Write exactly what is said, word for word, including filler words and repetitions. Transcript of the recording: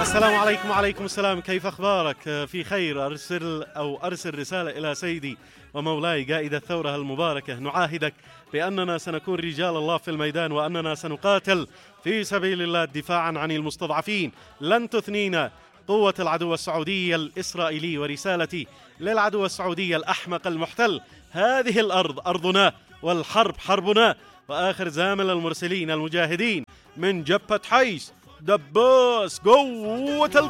السلام عليكم. وعليكم السلام. كيف أخبارك؟ في خير. أرسل أو أرسل رسالة إلى سيدي ومولاي قائد الثورة المباركة، نعاهدك بأننا سنكون رجال الله في الميدان، وأننا سنقاتل في سبيل الله دفاعا عن المستضعفين. لن تثنينا قوة العدو السعودي الإسرائيلي. ورسالتي للعدو السعودي الأحمق المحتل: هذه الأرض أرضنا والحرب حربنا. وآخر زامل المرسلين المجاهدين من جبهة حيس دباس قوة القوة.